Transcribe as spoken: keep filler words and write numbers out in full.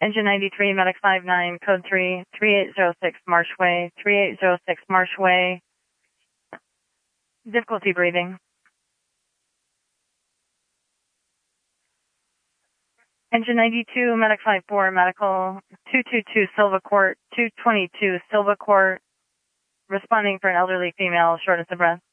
Engine ninety-three, Medic five nine, code three, three eight zero six Marshway, three eight zero six Marshway. Difficulty breathing. Engine ninety-two, Medic five four, Medical two two two Silva Court, two twenty-two Silva Court, responding for an elderly female, shortness of breath.